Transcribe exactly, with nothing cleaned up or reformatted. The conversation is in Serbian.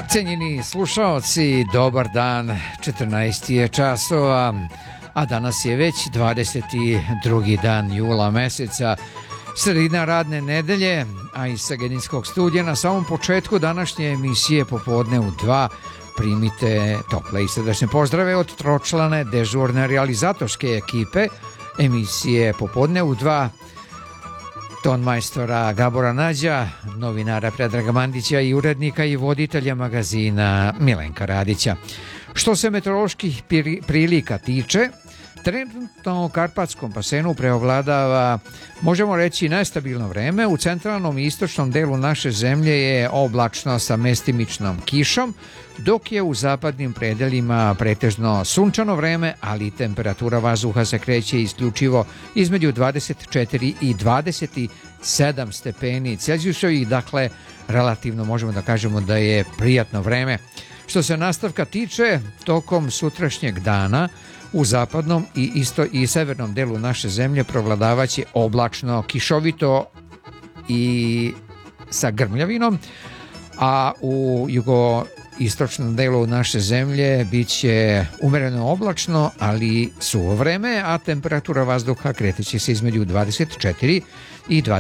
Cenjeni slušaoci, dobar dan, četrnaest je časova, a danas je već dvadeset drugi dan jula meseca, sredina radne nedelje, a iz Sageninskog studija na samom početku današnje emisije Popodne u dva primite tople i srdačne pozdrave od tročlane dežurne realizatorske ekipe emisije Popodne u dva, tonmajstora Gabora Nađa, novinara Predraga Mandića i urednika i voditelja magazina Milenka Radića. Što se meteoroloških prilika tiče, trenutno u Karpatskom basenu preovladava, možemo reći, nestabilno vreme. U centralnom i istočnom delu naše zemlje je oblačno sa mestimičnom kišom, dok je u zapadnim predelima pretežno sunčano vreme, ali temperatura vazduha se kreće isključivo između dvadeset četiri i dvadeset sedam stepeni Celzijusovih, dakle relativno možemo da kažemo da je prijatno vreme. Što se nastavka tiče, tokom sutrašnjeg dana u zapadnom i isto i severnom delu naše zemlje provladavaće oblačno, kišovito i sa grmljavinom, a u jugoistočnom delu naše zemlje bit će umereno oblačno, ali suvo vreme, a temperatura vazduha kreteće se između dvadeset četiri i dvadeset